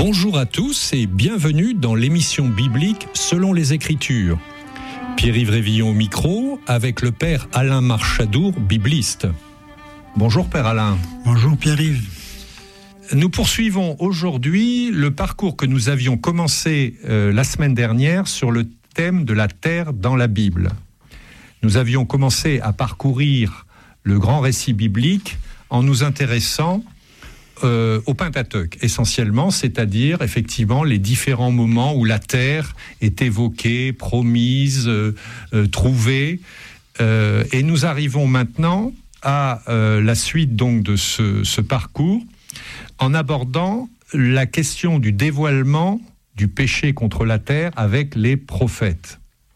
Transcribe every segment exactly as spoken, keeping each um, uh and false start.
Bonjour à tous et bienvenue dans l'émission biblique Selon les Écritures. Pierre-Yves Révillon au micro avec le Père Alain Marchadour, bibliste. Bonjour Père Alain. Bonjour Pierre-Yves. Nous poursuivons aujourd'hui le parcours que nous avions commencé euh, la semaine dernière sur le thème de la terre dans la Bible. Nous avions commencé à parcourir le grand récit biblique en nous intéressant euh, au Pentateuque, essentiellement, c'est-à-dire effectivement les différents moments où la terre est évoquée, promise, euh, euh, trouvée. Euh, et nous arrivons maintenant à euh, la suite donc de ce, ce parcours en abordant la question du dévoilement du péché contre la terre avec les prophètes.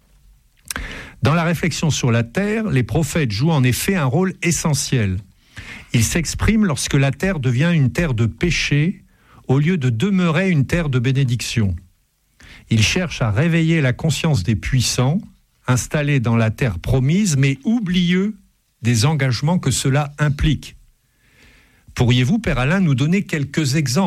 Dans la réflexion sur la terre, les prophètes jouent en effet un rôle essentiel. Ils s'expriment lorsque la terre devient une terre de péché au lieu de demeurer une terre de bénédiction. Ils cherchent à réveiller la conscience des puissants, installés dans la terre promise, mais oublieux des engagements que cela implique. Pourriez-vous, Père Alain, nous donner quelques exemples ?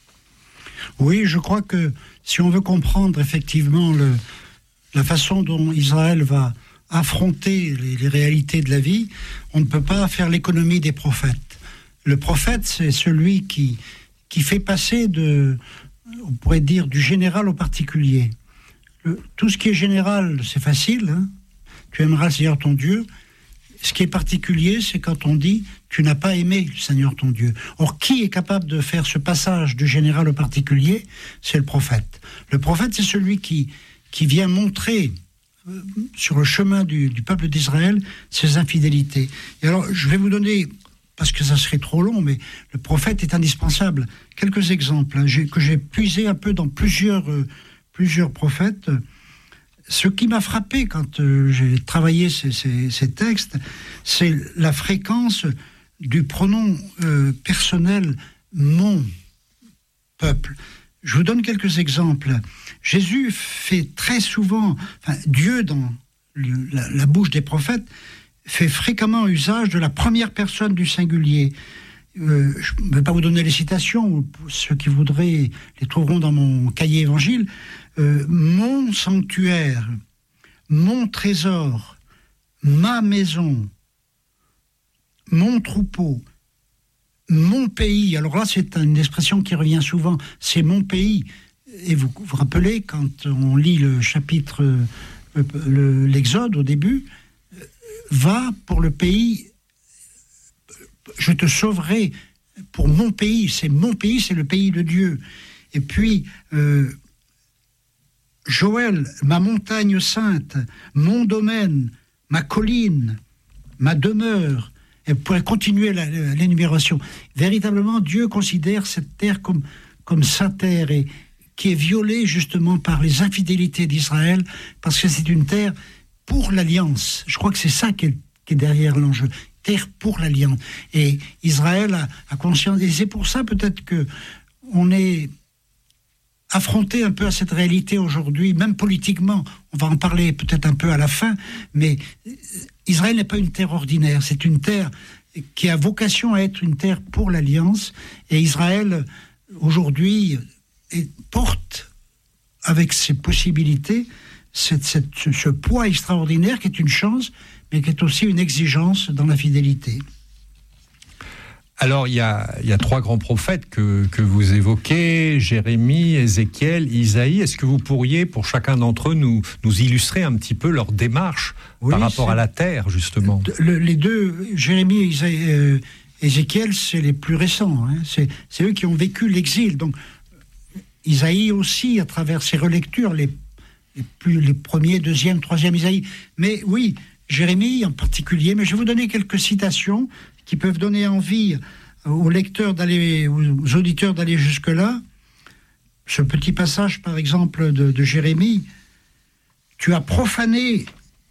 Oui, je crois que si on veut comprendre effectivement le, la façon dont Israël va affronter les, les réalités de la vie, on ne peut pas faire l'économie des prophètes. Le prophète, c'est celui qui, qui fait passer de, on pourrait dire, du général au particulier. Le, tout ce qui est général, c'est facile, hein. Tu aimeras le Seigneur ton Dieu. Ce qui est particulier, c'est quand on dit « tu n'as pas aimé le Seigneur ton Dieu ». Or, qui est capable de faire ce passage du général au particulier ? C'est le prophète. Le prophète, c'est celui qui, qui vient montrer euh, sur le chemin du, du peuple d'Israël ses infidélités. Et alors, je vais vous donner, parce que ça serait trop long, mais le prophète est indispensable. Quelques exemples hein, j'ai, que j'ai puisé un peu dans plusieurs, euh, plusieurs prophètes. Ce qui m'a frappé quand euh, j'ai travaillé ces, ces, ces textes, c'est la fréquence du pronom euh, personnel « mon peuple ». Je vous donne quelques exemples. Jésus fait très souvent, enfin, Dieu dans la, la bouche des prophètes, fait fréquemment usage de la première personne du singulier. Euh, je ne vais pas vous donner les citations, ceux qui voudraient les trouveront dans mon cahier évangile. Euh, mon sanctuaire, mon trésor, ma maison, mon troupeau, mon pays. Alors là, c'est une expression qui revient souvent, c'est mon pays. Et vous vous rappelez, quand on lit le chapitre, euh, le, l'Exode au début, euh, va pour le pays, je te sauverai pour mon pays. C'est mon pays, c'est le pays de Dieu. Et puis, euh, Joël, ma montagne sainte, mon domaine, ma colline, ma demeure, et vous pourrez continuer la, la, l'énumération. Véritablement, Dieu considère cette terre comme, comme sa terre, et qui est violée justement par les infidélités d'Israël, parce que c'est une terre pour l'alliance. Je crois que c'est ça qui est, qui est derrière l'enjeu. Terre pour l'alliance. Et Israël a, a conscience, et c'est pour ça peut-être que on est affronté un peu à cette réalité aujourd'hui, même politiquement. On va en parler peut-être un peu à la fin, mais Israël n'est pas une terre ordinaire, c'est une terre qui a vocation à être une terre pour l'alliance, et Israël, aujourd'hui, est, porte, avec ses possibilités, cette, cette, ce, ce poids extraordinaire qui est une chance, mais qui est aussi une exigence dans la fidélité. Alors, il y a, il y a trois grands prophètes que, que vous évoquez, Jérémie, Ézéchiel, Isaïe. Est-ce que vous pourriez, pour chacun d'entre eux, nous, nous illustrer un petit peu leur démarche oui, par rapport à la terre, justement ? le, Les deux, Jérémie et Isaïe, euh, Ézéchiel, c'est les plus récents. Hein. C'est, c'est eux qui ont vécu l'exil. Donc, Isaïe aussi, à travers ses relectures, les, les, plus, les premiers, deuxième, troisième Isaïe. Mais oui, Jérémie en particulier. Mais je vais vous donner quelques citations qui peuvent donner envie aux lecteurs d'aller, aux auditeurs d'aller jusque-là. Ce petit passage, par exemple, de, de Jérémie. « Tu as profané